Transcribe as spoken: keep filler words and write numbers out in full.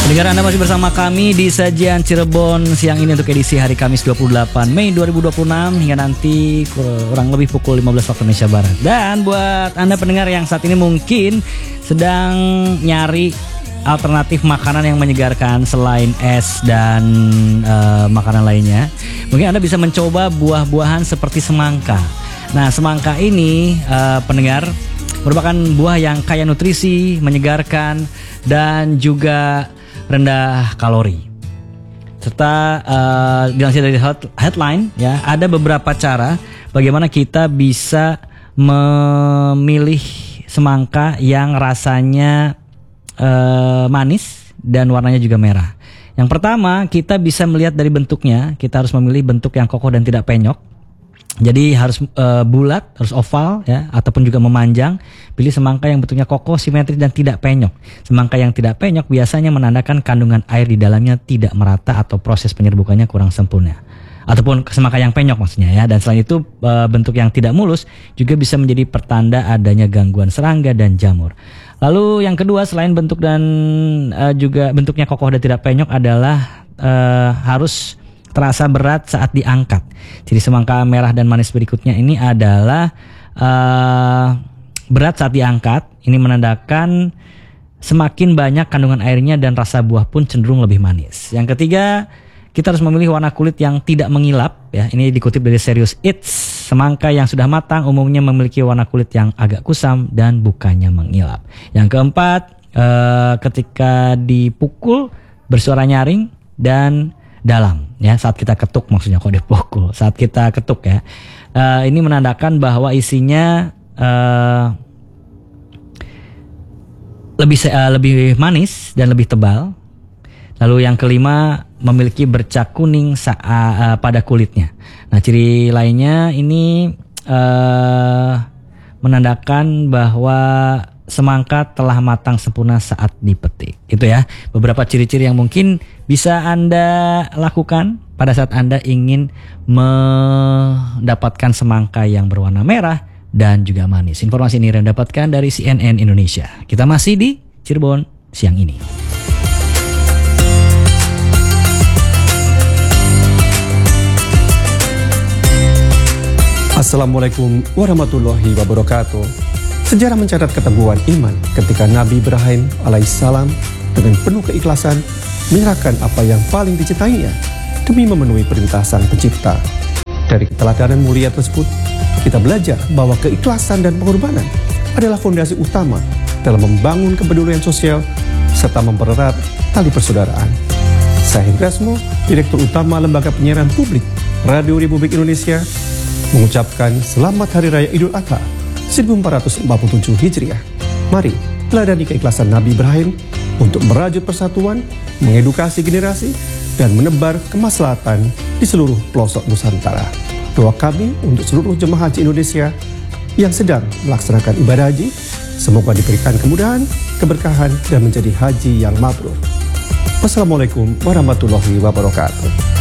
Pendengar, Anda masih bersama kami di Sajian Cirebon siang ini untuk edisi hari Kamis dua puluh delapan Mei dua ribu dua puluh enam hingga nanti kurang lebih pukul lima belas waktu Indonesia Barat. Dan buat Anda pendengar yang saat ini mungkin sedang nyari alternatif makanan yang menyegarkan selain es dan uh, makanan lainnya, mungkin Anda bisa mencoba buah-buahan seperti semangka. Nah, semangka ini uh, pendengar merupakan buah yang kaya nutrisi, menyegarkan, dan juga rendah kalori. Serta uh, dilansir dari headline ya, ada beberapa cara bagaimana kita bisa memilih semangka yang rasanya uh, manis dan warnanya juga merah. Yang pertama, kita bisa melihat dari bentuknya. Kita harus memilih bentuk yang kokoh dan tidak penyok. Jadi harus uh, bulat, harus oval ya, ataupun juga memanjang. Pilih semangka yang bentuknya kokoh, simetris dan tidak penyok. Semangka yang tidak penyok biasanya menandakan kandungan air di dalamnya tidak merata atau proses penyerbukannya kurang sempurna. Ataupun semangka yang penyok maksudnya ya. Dan selain itu uh, bentuk yang tidak mulus juga bisa menjadi pertanda adanya gangguan serangga dan jamur. Lalu yang kedua, selain bentuk dan uh, juga bentuknya kokoh dan tidak penyok adalah uh, harus terasa berat saat diangkat. Jadi semangka merah dan manis berikutnya ini adalah uh, berat saat diangkat. Ini menandakan semakin banyak kandungan airnya dan rasa buah pun cenderung lebih manis. Yang ketiga, kita harus memilih warna kulit yang tidak mengilap. Ya, ini dikutip dari Serious Eats. Semangka yang sudah matang umumnya memiliki warna kulit yang agak kusam dan bukannya mengilap. Yang keempat, uh, ketika dipukul bersuara nyaring dan dalam ya, saat kita ketuk maksudnya, kok dipukul saat kita ketuk ya, uh, ini menandakan bahwa isinya uh, lebih uh, lebih manis dan lebih tebal. Lalu yang kelima, memiliki bercak kuning sa- uh, pada kulitnya. Nah, ciri lainnya ini uh, menandakan bahwa semangka telah matang sempurna saat dipetik. Itu ya, beberapa ciri-ciri yang mungkin bisa Anda lakukan pada saat Anda ingin mendapatkan semangka yang berwarna merah dan juga manis. Informasi ini Anda dapatkan dari C N N Indonesia. Kita masih di Cirebon siang ini. Assalamualaikum warahmatullahi wabarakatuh. Sejarah mencatat keteguhan iman ketika Nabi Ibrahim alaihissalam dengan penuh keikhlasan menyerahkan apa yang paling dicintainya demi memenuhi perintah Sang Pencipta. Dari keteladanan mulia tersebut, kita belajar bahwa keikhlasan dan pengorbanan adalah fondasi utama dalam membangun kepedulian sosial serta mempererat tali persaudaraan. Saya Hendresmo, Direktur Utama Lembaga Penyiaran Publik Radio Republik Indonesia, mengucapkan Selamat Hari Raya Idul Adha seribu empat ratus empat puluh tujuh Hijriah. Mari teladani keikhlasan Nabi Ibrahim untuk merajut persatuan, mengedukasi generasi, dan menebar kemaslahatan di seluruh pelosok Nusantara. Doa kami untuk seluruh jemaah haji Indonesia yang sedang melaksanakan ibadah haji, semoga diberikan kemudahan, keberkahan, dan menjadi haji yang mabrur. Wassalamualaikum warahmatullahi wabarakatuh.